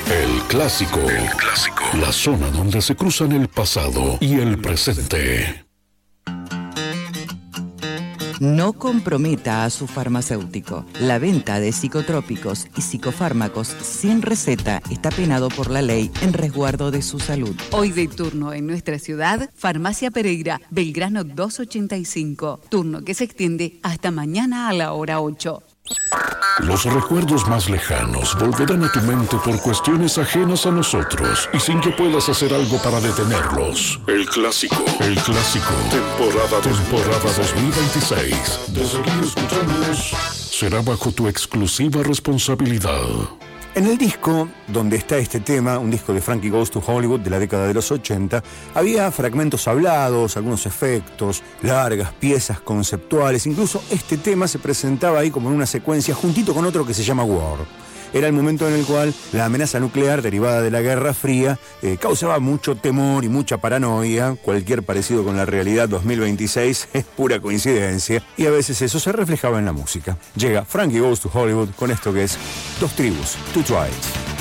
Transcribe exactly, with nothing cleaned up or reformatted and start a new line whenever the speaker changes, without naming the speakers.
El clásico. El clásico. La zona donde se cruzan el pasado y el presente.
No comprometa a su farmacéutico. La venta de psicotrópicos y psicofármacos sin receta está penado por la ley en resguardo de su salud.
Hoy de turno en nuestra ciudad, Farmacia Pereira, Belgrano doscientos ochenta y cinco. Turno que se extiende hasta mañana a la hora ocho.
Los recuerdos más lejanos volverán a tu mente por cuestiones ajenas a nosotros y sin que puedas hacer algo para detenerlos. El clásico. El clásico. Temporada, temporada dos mil veintiséis. De seguir escuchándonos, será bajo tu exclusiva responsabilidad.
En el disco donde está este tema, un disco de Frankie Goes to Hollywood de la década de los ochenta, había fragmentos hablados, algunos efectos, largas piezas conceptuales. Incluso este tema se presentaba ahí como en una secuencia juntito con otro que se llama War. Era el momento en el cual la amenaza nuclear derivada de la Guerra Fría eh, causaba mucho temor y mucha paranoia. Cualquier parecido con la realidad dos mil veintiséis es pura coincidencia y a veces eso se reflejaba en la música. Llega Frankie Goes to Hollywood con esto que es Dos Tribus, Two Tribes.